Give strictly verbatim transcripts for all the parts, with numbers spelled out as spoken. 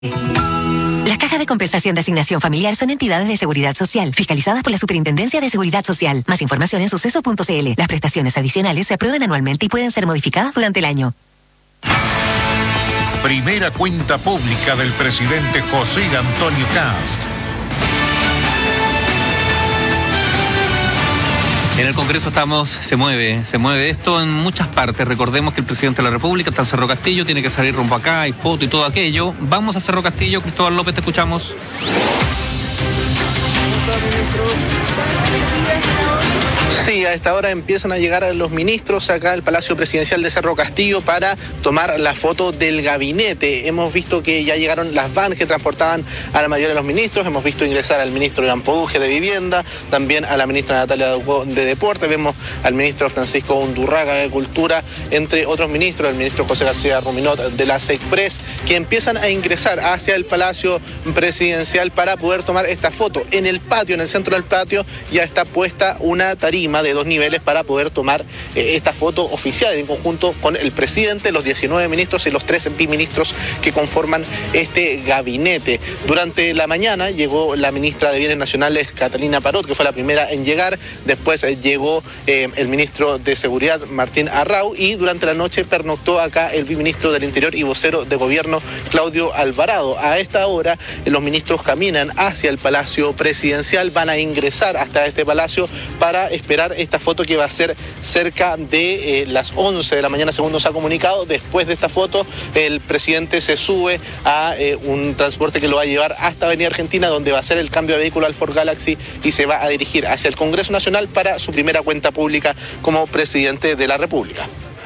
Las cajas de compensación de asignación familiar son entidades de seguridad social, fiscalizadas por la Superintendencia de Seguridad Social. Más información en suceso punto c l. Las prestaciones adicionales se aprueban anualmente y pueden ser modificadas durante el año. Primera cuenta pública del presidente José Antonio Cast. En el Congreso estamos, se mueve, se mueve esto en muchas partes. Recordemos que el presidente de la República está en Cerro Castillo, tiene que salir rumbo acá, hay foto y todo aquello. Vamos a Cerro Castillo, Cristóbal López, te escuchamos. Sí, a esta hora empiezan a llegar los ministros acá al Palacio Presidencial de Cerro Castillo para tomar la foto del gabinete. Hemos visto que ya llegaron las vans que transportaban a la mayoría de los ministros. Hemos visto ingresar al ministro Iván Poduje de Vivienda, también a la ministra Natalia Ducó de Deporte. Vemos al ministro Francisco Undurraga de Cultura, entre otros ministros, el ministro José García Ruminot de la SECPRES, que empiezan a ingresar hacia el Palacio Presidencial para poder tomar esta foto. En el patio, en el centro del patio, ya está puesta una tarima de dos niveles para poder tomar eh, esta foto oficial en conjunto con el presidente, los diecinueve ministros y los tres biministros que conforman este gabinete. Durante la mañana llegó la ministra de Bienes Nacionales, Catalina Parot, que fue la primera en llegar. Después eh, llegó eh, el ministro de Seguridad, Martín Arrau, y durante la noche pernoctó acá el biministro del Interior y vocero de Gobierno, Claudio Alvarado. A esta hora eh, los ministros caminan hacia el Palacio Presidencial, van a ingresar hasta este palacio para esperar esta foto que va a ser cerca de eh, las once de la mañana, según nos ha comunicado. Después de esta foto, el presidente se sube a eh, un transporte que lo va a llevar hasta Avenida Argentina, donde va a hacer el cambio de vehículo al Ford Galaxy y se va a dirigir hacia el Congreso Nacional para su primera cuenta pública como presidente de la República.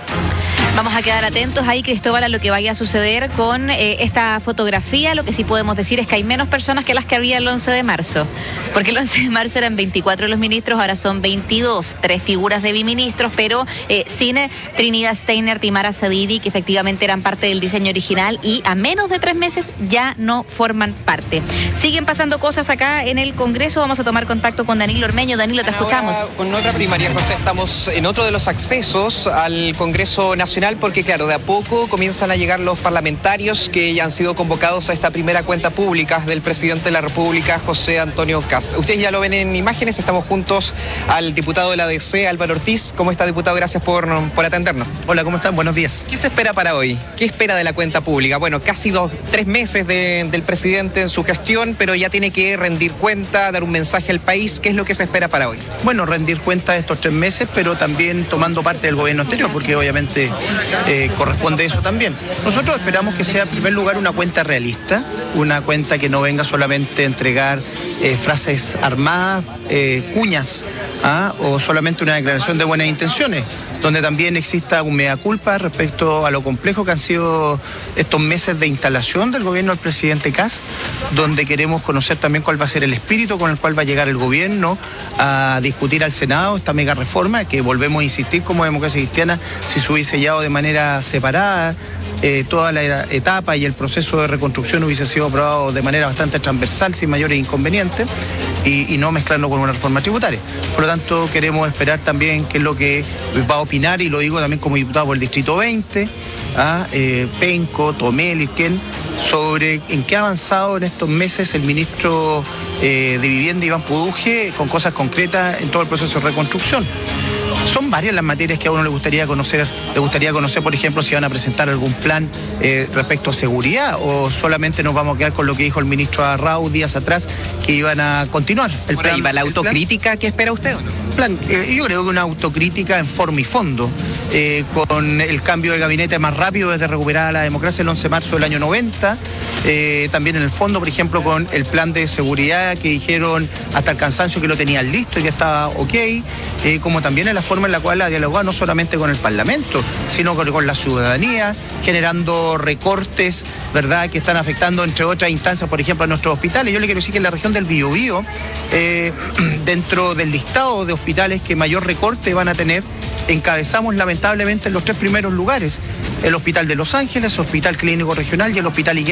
Vamos a quedar atentos ahí, Cristóbal, a lo que vaya a suceder con eh, esta fotografía. Lo que sí podemos decir es que hay menos personas que las que había el once de marzo, porque el once de marzo eran veinticuatro los ministros, ahora son veintidós, tres figuras de biministros, pero eh, sin Trinidad Steiner, Timara Sadidi, que efectivamente eran parte del diseño original y a menos de tres meses ya no forman parte. Siguen pasando cosas acá en el Congreso. Vamos a tomar contacto con Danilo Ormeño. Danilo, te escuchamos. Con otra... Sí, María José, estamos en otro de los accesos al Congreso Nacional, porque claro, de a poco comienzan a llegar los parlamentarios que ya han sido convocados a esta primera cuenta pública del presidente de la República, José Antonio Cast. Ustedes ya lo ven en imágenes, estamos juntos al diputado de la D C, Álvaro Ortiz. ¿Cómo está, diputado? Gracias por, por atendernos. Hola, ¿cómo están? Buenos días. ¿Qué se espera para hoy? ¿Qué espera de la cuenta pública? Bueno, casi dos, tres meses de, del presidente en su gestión, pero ya tiene que rendir cuenta, dar un mensaje al país. ¿Qué es lo que se espera para hoy? Bueno, rendir cuenta de estos tres meses, pero también tomando parte del gobierno anterior, porque obviamente Eh, corresponde eso también. Nosotros esperamos que sea en primer lugar una cuenta realista, una cuenta que no venga solamente a entregar eh, frases armadas, eh, cuñas, ¿ah? o solamente una declaración de buenas intenciones, donde también exista un mea culpa respecto a lo complejo que han sido estos meses de instalación del gobierno del presidente Kast, donde queremos conocer también cuál va a ser el espíritu con el cual va a llegar el gobierno a discutir al Senado esta mega reforma, que volvemos a insistir como democracia cristiana, si se hubiese llevado de manera separada, eh, toda la etapa y el proceso de reconstrucción hubiese sido aprobado de manera bastante transversal, sin mayores inconvenientes, y, y no mezclarlo con una reforma tributaria. Por lo tanto, queremos esperar también qué es lo que va a opinar, y lo digo también como diputado por el Distrito veinte, a eh, Penco, Tomel y Ken, sobre en qué ha avanzado en estos meses el ministro eh, de Vivienda, Iván Poduje, con cosas concretas en todo el proceso de reconstrucción. Son varias las materias que a uno le gustaría conocer. Le gustaría conocer, por ejemplo, si van a presentar algún plan eh, respecto a seguridad, o solamente nos vamos a quedar con lo que dijo el ministro Arrau días atrás, que iban a continuar el Por plan. ahí va la autocrítica, ¿qué espera usted? Plan, eh, yo creo que una autocrítica en forma y fondo, eh, con el cambio de gabinete más rápido desde recuperar la democracia el once de marzo del año noventa, eh, también en el fondo, por ejemplo, con el plan de seguridad que dijeron hasta el cansancio que lo tenían listo y que estaba ok, eh, como también en la forma en la cual ha dialogado no solamente con el Parlamento, sino con, con la ciudadanía, generando recortes, ¿verdad?, que están afectando, entre otras instancias, por ejemplo, a nuestros hospitales. Yo le quiero decir que en la región del Biobío, eh, dentro del listado de hospitales que mayor recorte van a tener, encabezamos lamentablemente en los tres primeros lugares: el Hospital de Los Ángeles, el Hospital Clínico Regional y el Hospital Higueras de Talcahuano.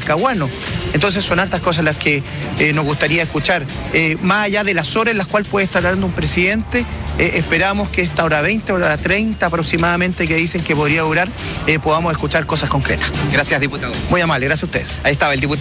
talcahuano. Entonces son hartas cosas las que eh, nos gustaría escuchar. Eh, más allá de las horas en las cuales puede estar hablando un presidente, eh, esperamos que esta hora veinte, hora treinta aproximadamente que dicen que podría durar, eh, podamos escuchar cosas concretas. Gracias, diputado. Muy amable, gracias a ustedes. Ahí estaba el diputado.